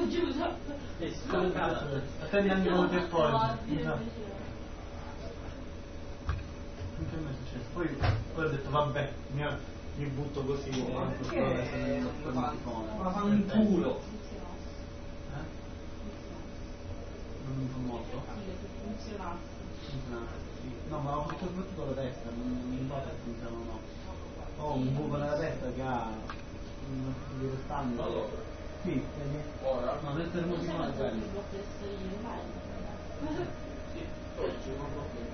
Attendi anche quello che poi. Anche a me è successo. Poi ho detto vabbè, mi butto così. Ma fanno in culo. Non mi fa molto. Funziona. No, ma ho fatto soprattutto la testa, non importa se funziona o no. Ho un buco nella testa che ha un tipo di restante. Allora. Sì, vedi? Ora? No, deve essere molto male quello. Sì, poi c'è un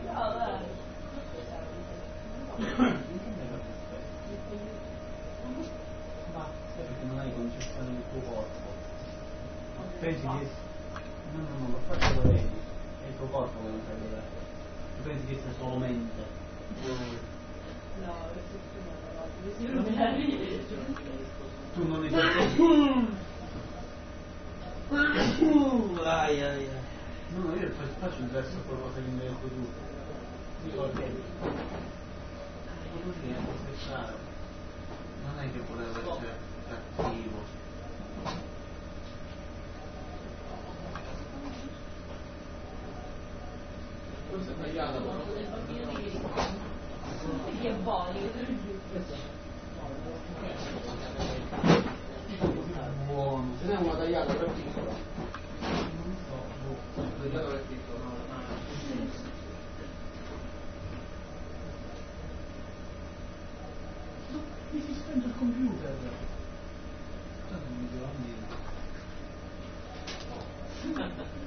ma sai perché non hai concezione del tuo corpo? Pensi che no, lo faccio lo vedi, è il tuo corpo che non sai dov'è. Tu pensi che sia solo mente. Tu non ne sai. No, io faccio il verso a qualcosa che mi hai detto tu. Dico che così è scherzare. Non è che volevo essere cattivo. Questo è tagliato. Che voglio. Buono. Ce n'è una tagliata però piccola. Non so. Tagliata per piccola. Mi si spento il computer. Non mi dirò niente.